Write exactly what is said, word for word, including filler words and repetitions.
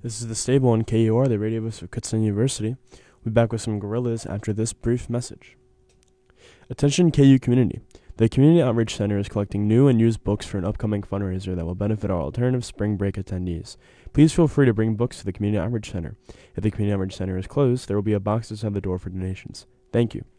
This is The Stable on K U R, the radio voice of Kutztown University. We'll be back with some gorillas after this brief message. Attention K U community. The Community Outreach Center is collecting new and used books for an upcoming fundraiser that will benefit our alternative spring break attendees. Please feel free to bring books to the Community Outreach Center. If the Community Outreach Center is closed, there will be a box outside the door for donations. Thank you.